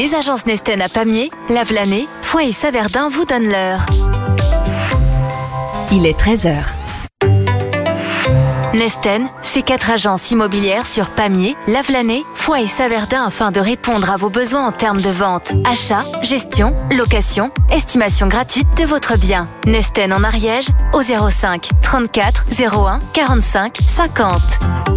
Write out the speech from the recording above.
Les agences Nesten à Pamiers, Lavelanet, Foix et Saverdun vous donnent l'heure. Il est 13h. Nesten, c'est 4 agences immobilières sur Pamiers, Lavelanet, Foix et Saverdun afin de répondre à vos besoins en termes de vente, achat, gestion, location, estimation gratuite de votre bien. Nesten en Ariège au 05 34 01 45 50.